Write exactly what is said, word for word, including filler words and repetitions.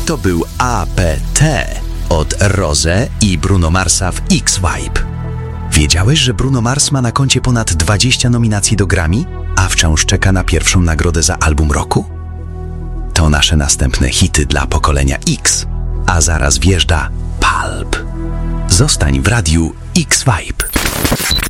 To był A P T od Rose i Bruno Marsa w X-Vibe. Wiedziałeś, że Bruno Mars ma na koncie ponad dwadzieścia nominacji do Grammy, a wciąż czeka na pierwszą nagrodę za album roku? To nasze następne hity dla pokolenia X, a zaraz wjeżdża Pulp. Zostań w radiu X-Vibe.